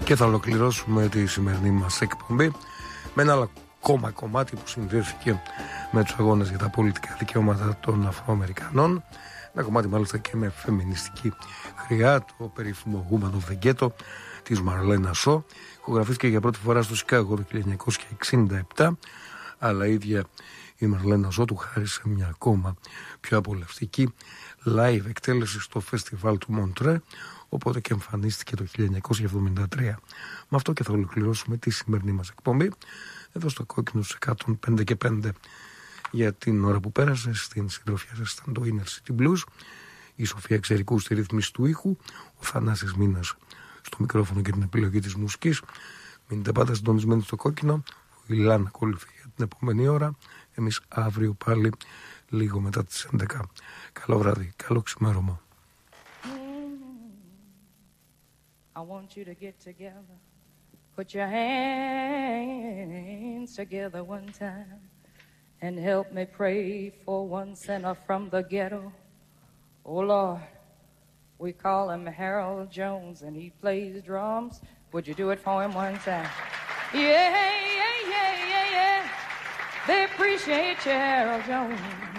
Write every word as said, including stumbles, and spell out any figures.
Και θα ολοκληρώσουμε τη σημερινή μας εκπομπή με ένα ακόμα κομμάτι που συνδέθηκε με τους αγώνες για τα πολιτικά δικαιώματα των Αφροαμερικανών. Ένα κομμάτι μάλιστα και με φεμινιστική χρειά, το περίφημο Woman of the Ghetto της Μαρλένα Σο. Ηχογραφήθηκε για πρώτη φορά στο Σικάγο το χίλια εννιακόσια εξήντα επτά, αλλά η ίδια η Μαρλένα Σο του χάρισε μια ακόμα πιο απολαυστική live εκτέλεση στο φεστιβάλ του Μοντρέ, οπότε και εμφανίστηκε το χίλια εννιακόσια εβδομήντα τρία. Με αυτό και θα ολοκληρώσουμε τη σημερινή μας εκπομπή εδώ στο Κόκκινο εκατόν πέντε και πέντε. Για την ώρα που πέρασε στην συντροφιά σας ήταν το Inner City Blues, η Σοφία Ξερικού στη ρύθμιση του ήχου, ο Θανάσης Μήνας στο μικρόφωνο και την επιλογή της μουσικής. Μείνετε πάντα συντονισμένοι στο Κόκκινο, ο Ηλάν ακολουθεί για την επόμενη ώρα, εμείς αύριο πάλι λίγο μετά τις έντεκα. Καλό βράδυ, καλό ξημέρωμα. I want you to get together. Put your hands together one time and help me pray for one sinner from the ghetto. Oh Lord, we call him Harold Jones and he plays drums. Would you do it for him one time? Yeah, yeah, yeah, yeah, yeah. They appreciate you, Harold Jones.